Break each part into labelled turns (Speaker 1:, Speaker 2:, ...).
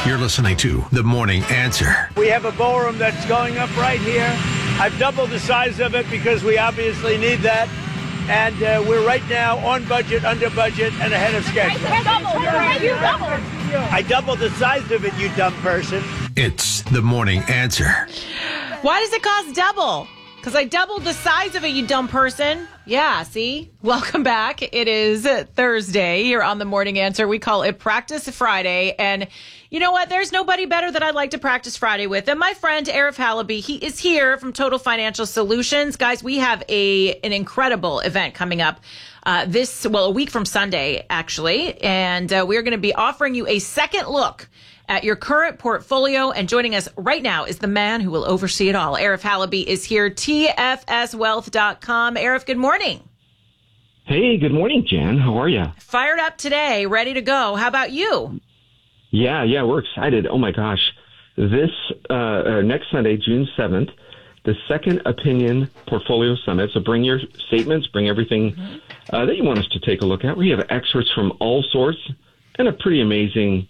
Speaker 1: You're listening to The Morning Answer.
Speaker 2: We have a ballroom that's going up right here. I've doubled the size of it because we obviously need that. And we're right now on budget, under budget, and ahead of schedule. I doubled the size of it, you dumb person.
Speaker 1: It's The Morning Answer.
Speaker 3: Why does it cost double? Because I doubled the size of it, you dumb person. Yeah, see? Welcome back. It is Thursday here on The Morning Answer. We call it Practice Friday. And you know what? There's nobody better that I'd like to practice Friday with than my friend Arif Halaby. He is here from Total Financial Solutions. Guys, we have an incredible event coming up a week from Sunday, actually. And we're going to be offering you a second look at your current portfolio. And joining us right now is the man who will oversee it all. Arif Halaby is here, tfswealth.com. Arif, good morning.
Speaker 4: Hey, good morning, Jan. How are you?
Speaker 3: Fired up today, ready to go. How about you?
Speaker 4: Yeah, we're excited. Oh, my gosh. This next Sunday, June 7th, the Second Opinion Portfolio Summit. So bring your statements, bring everything that you want us to take a look at. We have experts from all sorts and a pretty amazing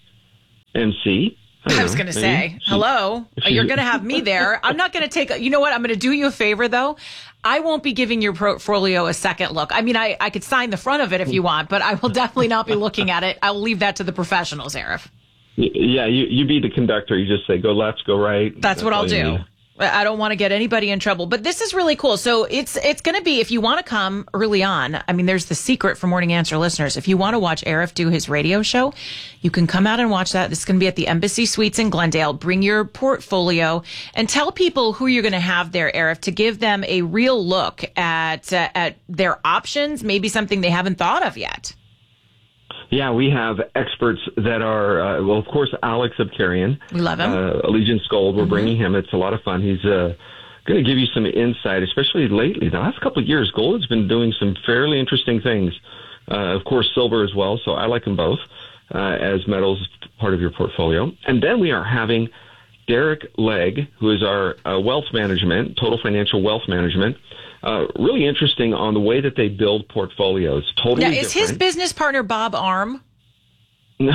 Speaker 4: MC.
Speaker 3: I was going to say, hello, you're going to have me there. I'm not going to take, you know what? I'm going to do you a favor, though. I won't be giving your portfolio a second look. I mean, I could sign the front of it if you want, but I will definitely not be looking at it. I'll leave that to the professionals, Arif.
Speaker 4: Yeah, you be the conductor. You just say, go left, go right.
Speaker 3: That's what I'll do. I don't want to get anybody in trouble, but this is really cool. So it's going to be, if you want to come early on, I mean, there's the secret for Morning Answer listeners. If you want to watch Arif do his radio show, you can come out and watch that. This is going to be at the Embassy Suites in Glendale. Bring your portfolio and tell people who you're going to have there, Arif, to give them a real look at their options, maybe something they haven't thought of yet.
Speaker 4: Yeah, we have experts that are, of course, Alex Abkarian.
Speaker 3: We love him.
Speaker 4: Allegiance Gold. We're bringing him. It's a lot of fun. He's going to give you some insight, especially lately. The last couple of years, gold has been doing some fairly interesting things. Of course, silver as well. So I like them both as metals, part of your portfolio. And then we are having Derek Legg, who is our wealth management, Total Financial Wealth Management. Really interesting on the way that they build portfolios. Totally
Speaker 3: now,
Speaker 4: different.
Speaker 3: is his business partner Bob Arm?
Speaker 4: No.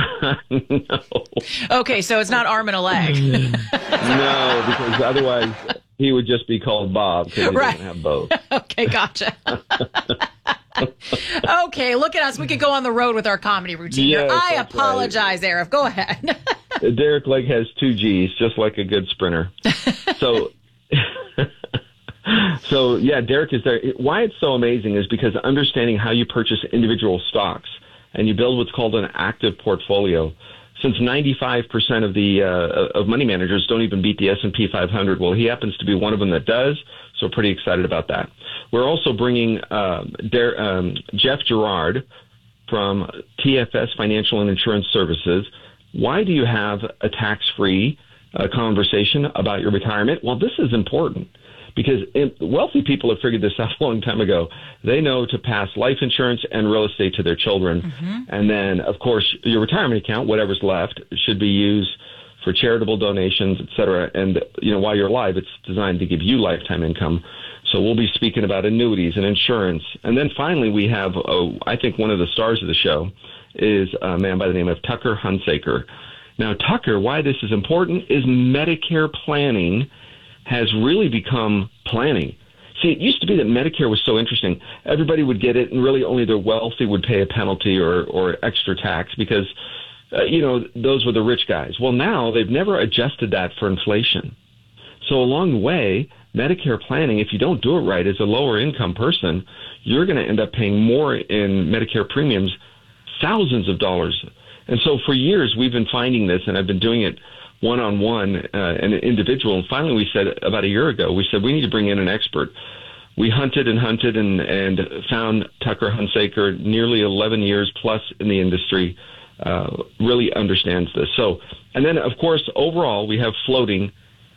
Speaker 3: Okay, so it's not arm and a leg.
Speaker 4: No, because otherwise he would just be called Bob because he doesn't have both.
Speaker 3: Okay, gotcha. Okay, look at us. We could go on the road with our comedy routine.
Speaker 4: Yes,
Speaker 3: I apologize, right. Arif. Go ahead.
Speaker 4: Derek Legg has 2 G's, just like a good sprinter. So yeah, Derek is there. Why it's so amazing is because understanding how you purchase individual stocks and you build what's called an active portfolio. Since 95% of the of money managers don't even beat the S&P 500, well, he happens to be one of them that does. So pretty excited about that. We're also bringing Jeff Gerard from TFS Financial and Insurance Services. Why do you have a tax-free conversation about your retirement? Well, this is important. Because wealthy people have figured this out a long time ago. They know to pass life insurance and real estate to their children. Mm-hmm. And then, of course, your retirement account, whatever's left, should be used for charitable donations, et cetera. And, while you're alive, it's designed to give you lifetime income. So we'll be speaking about annuities and insurance. And then finally, we have, I think one of the stars of the show is a man by the name of Tucker Hunsaker. Now, Tucker, why this is important is Medicare planning has really become planning. See, it used to be that Medicare was so interesting. Everybody would get it, and really only the wealthy would pay a penalty or extra tax because, those were the rich guys. Well, now they've never adjusted that for inflation. So along the way, Medicare planning, if you don't do it right as a lower income person, you're going to end up paying more in Medicare premiums, thousands of dollars. And so for years, we've been finding this, and I've been doing it one-on-one, an individual. And finally, we said about a year ago, we said we need to bring in an expert. We hunted and found Tucker Hunsaker, nearly 11 years plus in the industry, really understands this. So, and then, of course, overall, we have floating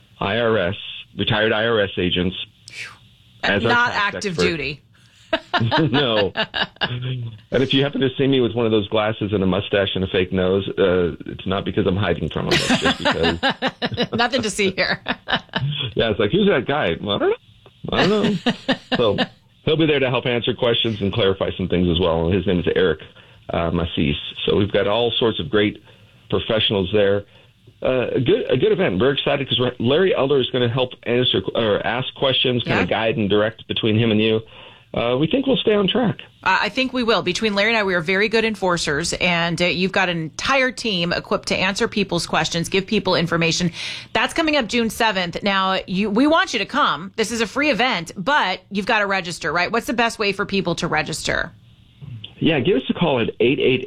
Speaker 4: retired IRS agents. As
Speaker 3: not active expert. Duty.
Speaker 4: No. And if you happen to see me with one of those glasses and a mustache and a fake nose, it's not because I'm hiding from them. It's just because...
Speaker 3: Nothing to see here.
Speaker 4: Yeah, it's like, who's that guy? Well, I don't know. So he'll be there to help answer questions and clarify some things as well. His name is Eric Massis. So we've got all sorts of great professionals there. a good event. We're excited because Larry Elder is going to help answer or ask questions, kind of guide and direct between him and you. We think we'll stay on track.
Speaker 3: I think we will. Between Larry and I, we are very good enforcers, and you've got an entire team equipped to answer people's questions, give people information. That's coming up June 7th. Now, we want you to come. This is a free event, but you've got to register, right? What's the best way for people to register?
Speaker 4: Yeah, give us a call at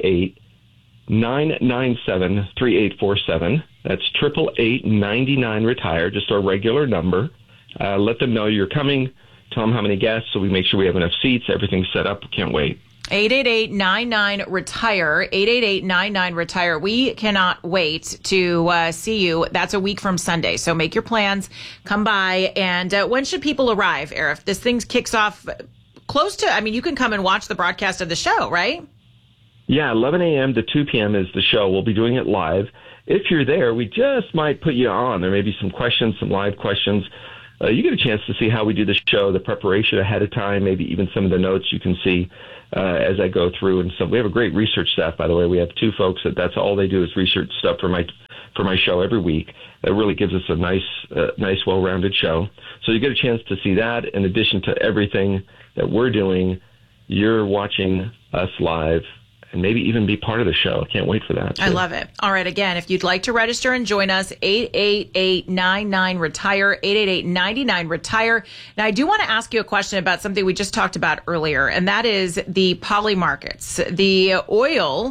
Speaker 4: 888-997-3847. That's 888-99-RETIRE, just our regular number. Let them know you're coming. Tell them how many guests so we make sure we have enough seats. Everything's set up. Can't wait. 888-99-RETIRE. 888-99-RETIRE. We cannot wait to see you. That's a week from Sunday. So make your plans. Come by. And when should people arrive, Arif? This thing kicks off close to, you can come and watch the broadcast of the show, right? Yeah, 11 a.m. to 2 p.m. is the show. We'll be doing it live. If you're there, we just might put you on. There may be some questions, some live questions. You get a chance to see how we do the show, the preparation ahead of time, maybe even some of the notes you can see as I go through. And so we have a great research staff, by the way. We have two folks that's all they do is research stuff for my show every week. That really gives us a nice, well-rounded show. So you get a chance to see that. In addition to everything that we're doing, you're watching us live and maybe even be part of the show. I can't wait for that.
Speaker 3: I love it. All right. Again, if you'd like to register and join us, 888-99-RETIRE, 888-99-RETIRE. Now, I do want to ask you a question about something we just talked about earlier, and that is the poly markets. The oil,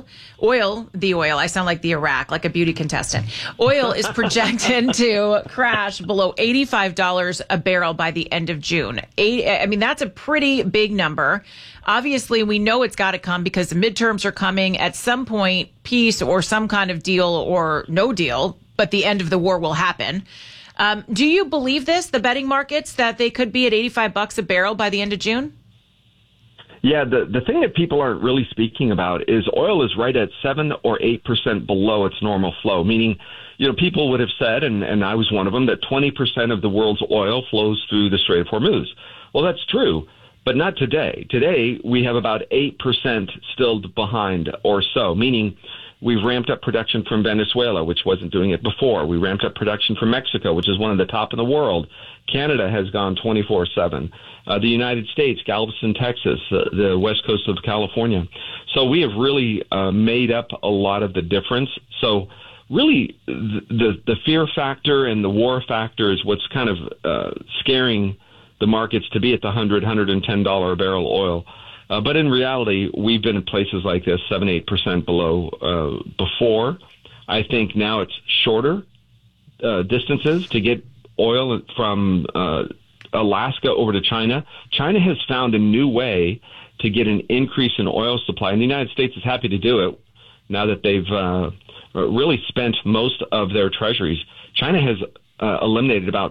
Speaker 3: I sound like the Iraq, like a beauty contestant. Oil is projected to crash below $85 a barrel by the end of June. That's a pretty big number. Obviously, we know it's got to come because the midterms are coming. At some point, peace or some kind of deal or no deal, but the end of the war will happen. Do you believe this, the betting markets, that they could be at $85 a barrel by the end of June?
Speaker 4: Yeah, the thing that people aren't really speaking about is oil is right at 7 or 8% below its normal flow, meaning, people would have said, and I was one of them, that 20% of the world's oil flows through the Strait of Hormuz. Well, that's true. But not today. Today, we have about 8% still behind or so, meaning we've ramped up production from Venezuela, which wasn't doing it before. We ramped up production from Mexico, which is one of the top in the world. Canada has gone 24/7. The United States, Galveston, Texas, the west coast of California. So we have really made up a lot of the difference. So really, the fear factor and the war factor is what's kind of scaring the markets to be at the $110 a barrel oil. But in reality, we've been in places like this, 7-8% below before. I think now it's shorter distances to get oil from Alaska over to China. China has found a new way to get an increase in oil supply, and the United States is happy to do it now that they've really spent most of their treasuries. China has eliminated about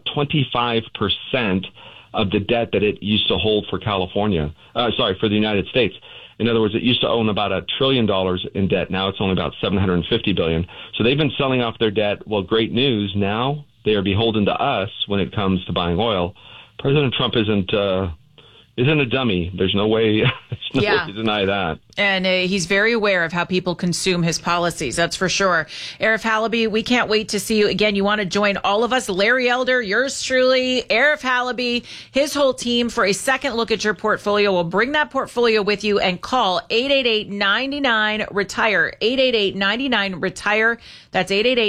Speaker 4: 25% of the debt that it used to hold for for the United States. In other words, it used to own about $1 trillion in debt. Now it's only about $750 billion. So they've been selling off their debt. Well, great news. Now they are beholden to us when it comes to buying oil. President Trump isn't a dummy. There's no way to deny that.
Speaker 3: And he's very aware of how people consume his policies. That's for sure. Arif Halaby, we can't wait to see you again. You want to join all of us, Larry Elder, yours truly, Arif Halaby, his whole team for a second look at your portfolio. We'll bring that portfolio with you and call 888-99-RETIRE, 888-99-RETIRE. That's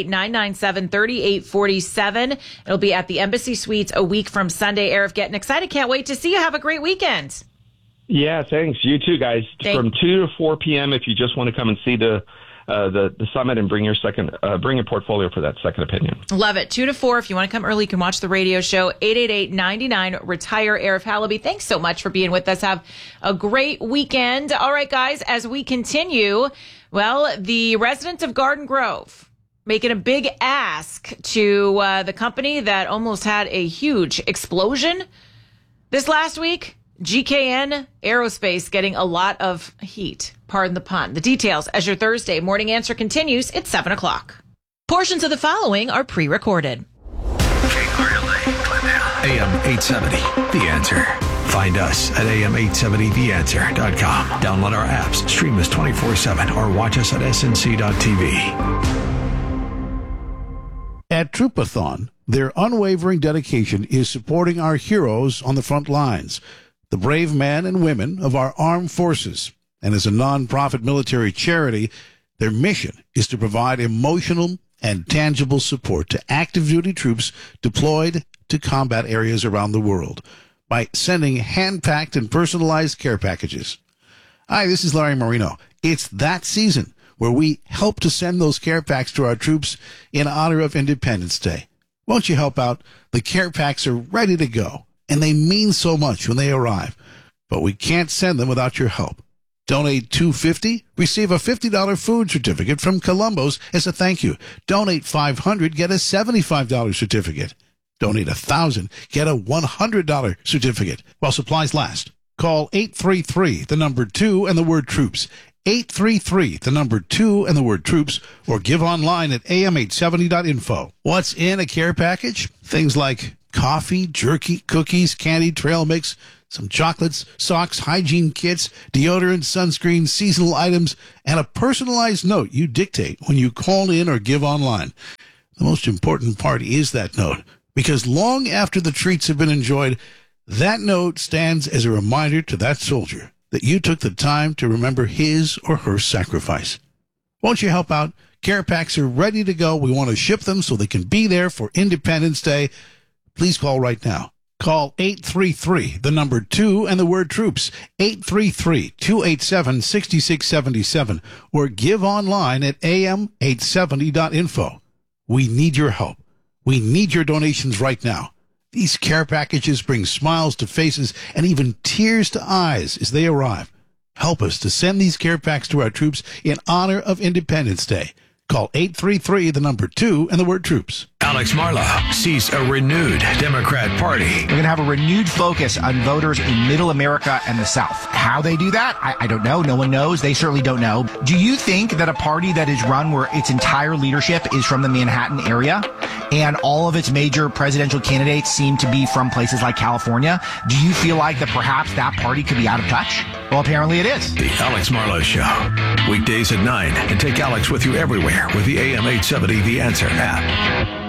Speaker 3: 888-997-3847. It'll be at the Embassy Suites a week from Sunday. Arif, getting excited. Can't wait to see you. Have a great weekend.
Speaker 4: Yeah, thanks. You too, guys. From 2 to 4 p.m. if you just want to come and see the summit and bring your portfolio for that second opinion.
Speaker 3: Love it. 2 to 4. If you want to come early, you can watch the radio show. 888-99-RETIRE. Arif Halaby, thanks so much for being with us. Have a great weekend. All right, guys, as we continue, the residents of Garden Grove making a big ask to the company that almost had a huge explosion this last week. GKN Aerospace getting a lot of heat. Pardon the pun. The details as your Thursday morning answer continues. It's 7 o'clock. Portions of the following are pre-recorded.
Speaker 1: AM 870, The Answer. Find us at am870theanswer.com. Download our apps, stream us 24/7, or watch us at snc.tv.
Speaker 5: At Troopathon, their unwavering dedication is supporting our heroes on the front lines, the brave men and women of our armed forces. And as a nonprofit military charity, their mission is to provide emotional and tangible support to active duty troops deployed to combat areas around the world by sending hand-packed and personalized care packages. Hi, this is Larry Marino. It's that season where we help to send those care packs to our troops in honor of Independence Day. Won't you help out? The care packs are ready to go, and they mean so much when they arrive. But we can't send them without your help. Donate $250, receive a $50 food certificate from Columbo's as a thank you. Donate $500, get a $75 certificate. Donate $1,000, get a $100 certificate while supplies last. Call 833, the number 2 and the word troops. 833, the number 2 and the word troops, or give online at am870.info. What's in a care package? Things like coffee, jerky, cookies, candy, trail mix, some chocolates, socks, hygiene kits, deodorant, sunscreen, seasonal items, and a personalized note you dictate when you call in or give online. The most important part is that note, because long after the treats have been enjoyed, that note stands as a reminder to that soldier that you took the time to remember his or her sacrifice. Won't you help out? Care packs are ready to go. We want to ship them so they can be there for Independence Day. Please call right now. Call 833, the number 2 and the word troops, 833-287-6677, or give online at am870.info. We need your help. We need your donations right now. These care packages bring smiles to faces and even tears to eyes as they arrive. Help us to send these care packs to our troops in honor of Independence Day. Call 833, the number 2 and the word troops.
Speaker 1: Alex Marlow sees a renewed Democrat Party.
Speaker 6: We're going to have a renewed focus on voters in Middle America and the South. How they do that, I don't know. No one knows. They certainly don't know. Do you think that a party that is run where its entire leadership is from the Manhattan area and all of its major presidential candidates seem to be from places like California, do you feel like that perhaps that party could be out of touch? Well, apparently it is.
Speaker 1: The Alex Marlow Show. Weekdays at 9. And take Alex with you everywhere with the AM 870 The Answer app.